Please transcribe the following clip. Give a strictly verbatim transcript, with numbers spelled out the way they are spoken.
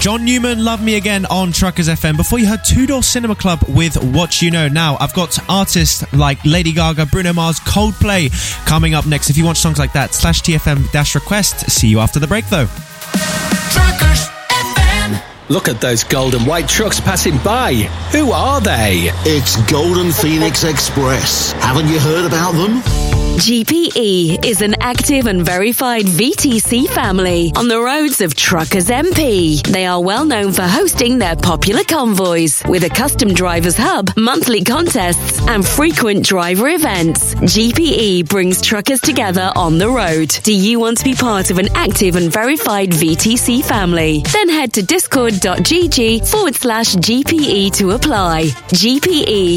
John Newman, Love Me Again on Truckers F M. Before you heard Two Door Cinema Club with What You Know. Now, I've got artists like Lady Gaga, Bruno Mars, Coldplay coming up next. If you want songs like that, slash T F M dash request. See you after the break, though. Truckers F M. Look at those golden white trucks passing by. Who are they? It's Golden Phoenix Express. Haven't you heard about them? G P E is an active and verified V T C family on the roads of Truckers M P. They are well known for hosting their popular convoys with a custom drivers hub, monthly contests and frequent driver events. G P E brings truckers together on the road. Do you want to be part of an active and verified V T C family? Then head to discord.gg forward slash GPE to apply. G P E